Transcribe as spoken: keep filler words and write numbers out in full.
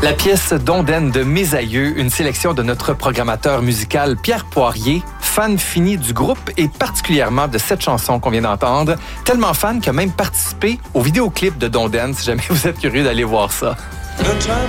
La pièce Dondaine de Mes Aïeux, une sélection de notre programmateur musical Pierre Poirier, fan fini du groupe et particulièrement de cette chanson qu'on vient d'entendre. Tellement fan qu'il a même participé au vidéoclip de Dondaine, si jamais vous êtes curieux d'aller voir ça. The time